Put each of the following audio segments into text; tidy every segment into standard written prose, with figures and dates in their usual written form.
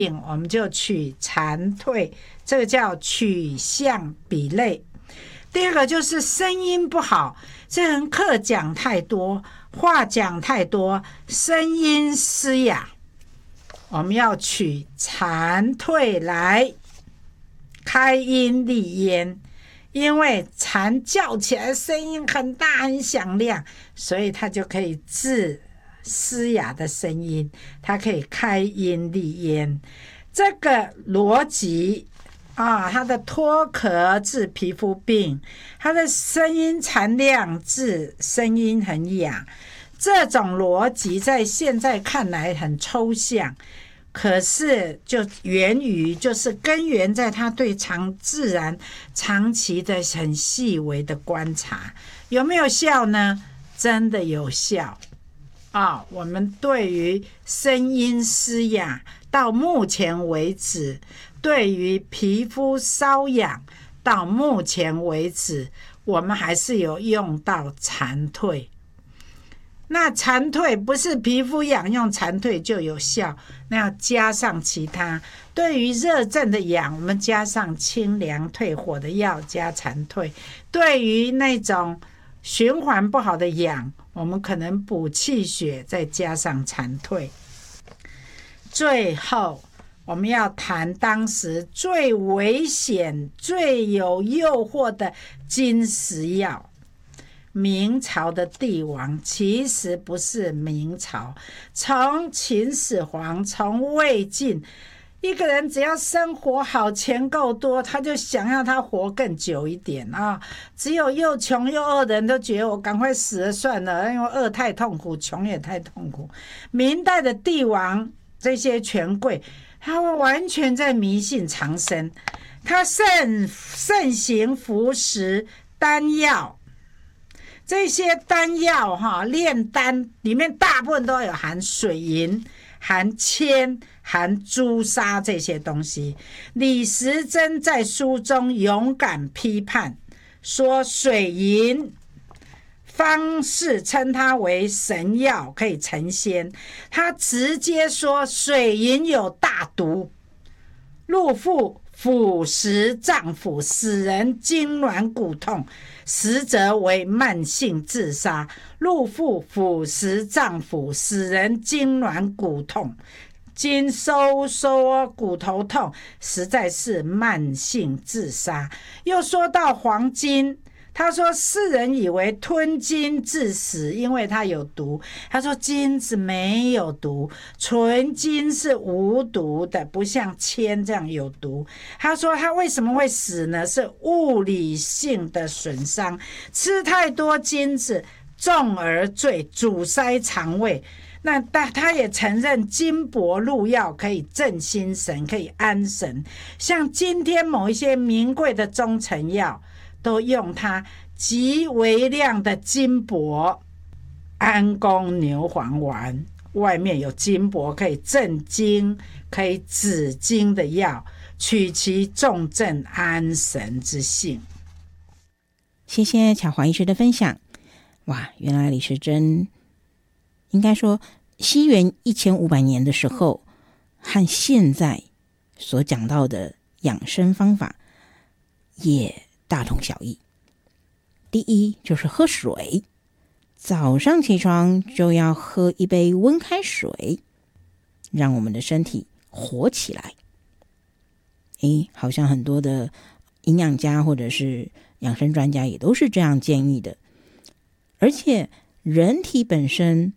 我们就取蝉蜕，这个叫取象比类。第二个就是声音不好，这人课讲太多，话讲太多，声音嘶哑，我们要取蝉蜕来开音立咽。因为蝉叫起来声音很大很响亮，所以它就可以治嘶哑的声音，它可以开音立咽。这个逻辑它的脱壳治皮肤病，它的声音残亮治声音很哑，这种逻辑在现在看来很抽象，可是就就是根源在他对自然长期的很细微的观察。有没有效呢？真的有效我们对于声音嘶哑到目前为止，对于皮肤瘙痒到目前为止，我们还是有用到蝉蜕。那蝉蜕不是皮肤痒用蝉蜕就有效，那要加上其他。对于热症的痒，我们加上清凉退火的药加蝉蜕。对于那种循环不好的痒，我们可能补气血再加上蝉蜕。最后我们要谈当时最危险最有诱惑的金石药。明朝的帝王其实不是明朝，从秦始皇，从魏晋，一个人只要生活好，钱够多，他就想要他活更久一点只有又穷又饿的人都觉得我赶快死了算了，因为饿太痛苦，穷也太痛苦。明代的帝王这些权贵，他完全在迷信长生，他盛行服食丹药。这些丹药炼丹里面大部分都有含水银、含铅、含朱砂这些东西。李时珍在书中勇敢批判，说水银方士称它为神药，可以成仙。他直接说水银有大毒，入腹腐蚀脏腑，使人痉挛骨痛，实则为慢性自杀。入腹腐蚀脏腑，使人痉挛骨痛，筋收缩骨头痛，实在是慢性自杀。又说到黄金，他说世人以为吞金致死，因为它有毒。他说金子没有毒，纯金是无毒的，不像铅这样有毒。他说他为什么会死呢？是物理性的损伤，吃太多金子重而醉，阻塞肠胃。那他也承认金箔入药可以镇心神，可以安神。像今天某一些名贵的中成药都用它极微量的金箔，安宫牛黄丸外面有金箔，可以镇惊，可以止惊的药，取其重镇安神之性。 谢谢巧华医师的分享。哇，原来李时珍应该说西元1500年的时候和现在所讲到的养生方法也大同小异。第一就是喝水，早上起床就要喝一杯温开水，让我们的身体活起来。好像很多的营养家或者是养生专家也都是这样建议的。而且人体本身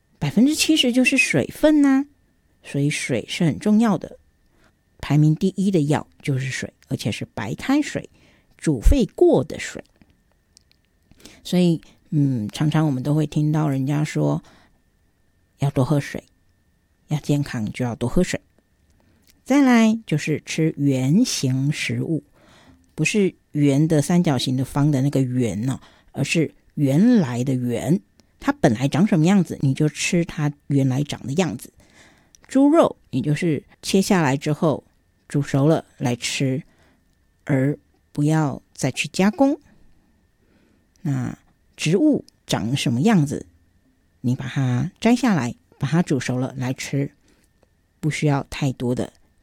70%就是水分所以水是很重要的。排名第一的药就是水，而且是白开水，煮沸过的水。所以常常我们都会听到人家说要多喝水，要健康就要多喝水。再来就是吃圆形食物，不是圆的三角形的方的那个圆而是原来的圆，它本来长什么样子你就吃它原来长的样子。猪肉你就是切下来之后煮熟了来吃，而不要再去加工。那植物长什么样子你把它摘下来，把它煮熟了来吃，不需要太多的